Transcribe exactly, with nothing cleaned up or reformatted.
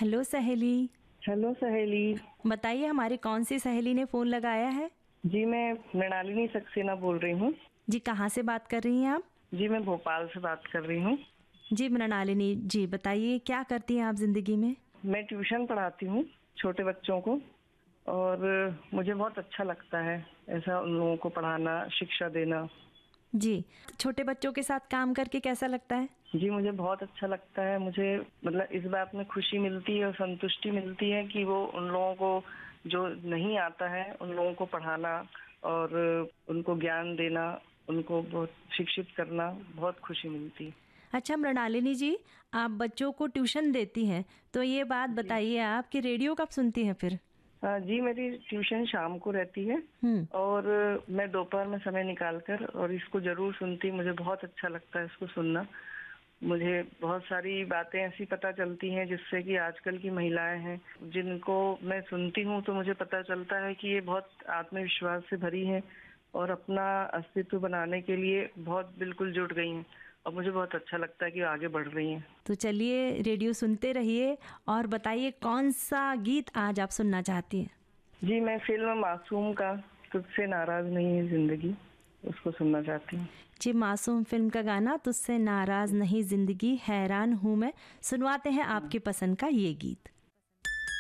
Hello सहेली। Hello सहेली। बताइए हमारी कौन सी सहेली ने फ़ोन लगाया है? जी मैं मृणालिनी सक्सेना बोल रही हूँ। जी कहाँ से बात कर रही हैं आप? जी मैं भोपाल से बात कर रही हूँ। जी मृणालिनी जी बताइए क्या करती हैं आप ज़िंदगी में? मैं ट्यूशन पढ़ाती हूँ छोटे बच्चों को, और मुझे बहुत अच्छा लगता है ऐसा उन लोगों को पढ़ाना, शिक्षा देना। जी, छोटे बच्चों के साथ काम करके कैसा लगता है? जी मुझे बहुत अच्छा लगता है। मुझे मतलब इस बात में खुशी मिलती है और संतुष्टि मिलती है कि वो उन लोगों को जो नहीं आता है उन लोगों को पढ़ाना और उनको ज्ञान देना, उनको बहुत शिक्षित करना, बहुत खुशी मिलती है। अच्छा मृणालिनी जी, आप बच्चों को ट्यूशन देती हैं, तो ये बात जी बताइए आप कि रेडियो कब सुनती हैं फिर? हाँ जी, मेरी ट्यूशन शाम को रहती है हुँ। और मैं दोपहर में समय निकालकर और इसको जरूर सुनती। मुझे बहुत अच्छा लगता है इसको सुनना। मुझे बहुत सारी बातें ऐसी पता चलती हैं जिससे कि आजकल की महिलाएं हैं जिनको मैं सुनती हूँ तो मुझे पता चलता है कि ये बहुत आत्मविश्वास से भरी हैं और अपना अस्तित्व बनाने के लिए बहुत बिल्कुल जुट गई हैं, और मुझे बहुत अच्छा लगता है कि आगे बढ़ रही हैं। तो चलिए रेडियो सुनते रहिए और बताइए कौन सा गीत आज आप सुनना चाहती हैं? जी मैं फिल्म मासूम का तुझसे नाराज नहीं है जिंदगी, उसको सुनना चाहती हूँ। जी मासूम फिल्म का गाना तुझसे नाराज नहीं जिंदगी हैरान हूँ मैं, सुनवाते हैं आपकी पसंद का ये गीत।